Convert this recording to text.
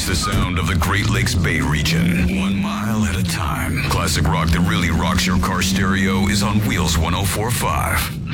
the sound of the Great Lakes Bay region, 1 mile at a time. Classic rock that really rocks your car stereo is on Wheels 104.5.